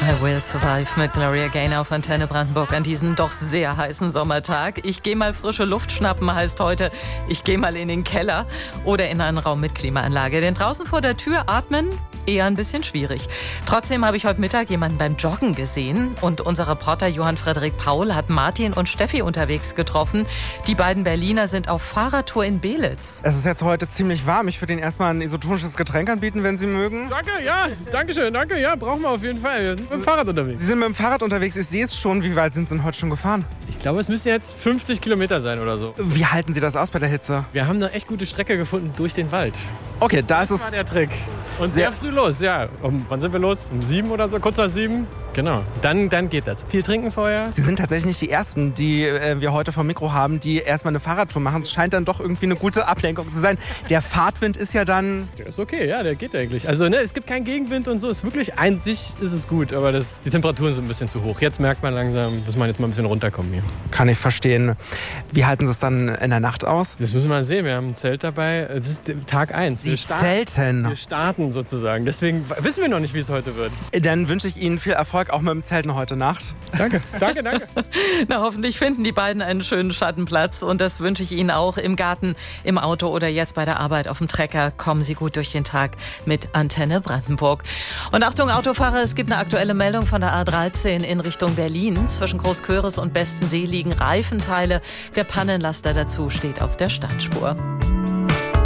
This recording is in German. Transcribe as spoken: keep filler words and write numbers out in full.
I Will Survive mit Gloria Gaynor auf Antenne Brandenburg an diesem doch sehr heißen Sommertag. Ich gehe mal frische Luft schnappen heißt heute, ich gehe mal in den Keller oder in einen Raum mit Klimaanlage. Denn draußen vor der Tür atmen eher ein bisschen schwierig. Trotzdem habe ich heute Mittag jemanden beim Joggen gesehen und unser Reporter Johann Frederik Paul hat Martin und Steffi unterwegs getroffen. Die beiden Berliner sind auf Fahrradtour in Belitz. Es ist jetzt heute ziemlich warm. Ich würde Ihnen erstmal ein isotonisches Getränk anbieten, wenn Sie mögen. Danke, ja, danke schön, danke, ja, brauchen wir auf jeden Fall. Wir sind mit dem Fahrrad unterwegs. Sie sind mit dem Fahrrad unterwegs, ich sehe es schon. Wie weit sind Sie denn heute schon gefahren? Ich glaube, es müsste jetzt fünfzig Kilometer sein oder so. Wie halten Sie das aus bei der Hitze? Wir haben eine echt gute Strecke gefunden durch den Wald. Okay, da ist Das es. war der Trick. Und sehr, sehr früh los, ja. Um, wann sind wir los? Um sieben oder so? Kurz nach sieben? Genau. Dann, dann geht das. Viel trinken vorher. Sie sind tatsächlich nicht die Ersten, die äh, wir heute vom Mikro haben, die erstmal eine Fahrradtour machen. Es scheint dann doch irgendwie eine gute Ablenkung zu sein. Der Fahrtwind ist ja dann... Der ist okay, ja, der geht eigentlich. Also ne, es gibt keinen Gegenwind und so. Es ist wirklich, an sich ist es gut, aber das, die Temperaturen sind ein bisschen zu hoch. Jetzt merkt man langsam, muss man jetzt mal ein bisschen runterkommen hier. Kann ich verstehen. Wie halten Sie es dann in der Nacht aus? Das müssen wir mal sehen. Wir haben ein Zelt dabei. Das ist Tag eins. Sie zelten. Wir starten sozusagen. Deswegen wissen wir noch nicht, wie es heute wird. Dann wünsche ich Ihnen viel Erfolg auch mit dem Zelten heute Nacht. Danke, danke, danke. Na, hoffentlich finden die beiden einen schönen Schattenplatz und das wünsche ich Ihnen auch im Garten, im Auto oder jetzt bei der Arbeit auf dem Trecker. Kommen Sie gut durch den Tag mit Antenne Brandenburg. Und Achtung Autofahrer, es gibt eine aktuelle Meldung von der A dreizehn in Richtung Berlin. Zwischen Großköris und Bestensee liegen Reifenteile. Der Pannenlaster dazu steht auf der Standspur.